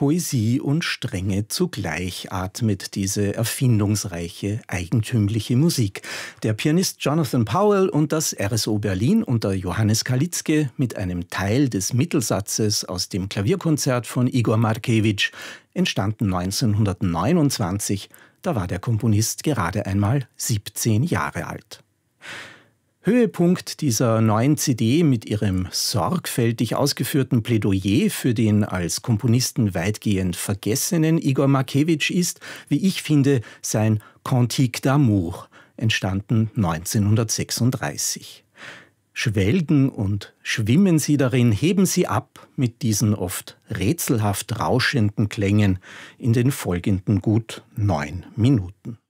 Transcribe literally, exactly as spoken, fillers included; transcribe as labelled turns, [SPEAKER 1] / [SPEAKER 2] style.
[SPEAKER 1] Poesie und Strenge zugleich atmet diese erfindungsreiche, eigentümliche Musik. Der Pianist Jonathan Powell und das R S O Berlin unter Johannes Kalitzke mit einem Teil des Mittelsatzes aus dem Klavierkonzert von Igor Markewitsch, entstanden neunzehnhundertneunundzwanzig, da war der Komponist gerade einmal siebzehn Jahre alt. Höhepunkt dieser neuen C D mit ihrem sorgfältig ausgeführten Plädoyer für den als Komponisten weitgehend vergessenen Igor Markewitsch ist, wie ich finde, sein Cantique d'amour, entstanden neunzehnhundertsechsunddreißig. Schwelgen und schwimmen Sie darin, heben Sie ab mit diesen oft rätselhaft rauschenden Klängen in den folgenden gut neun Minuten.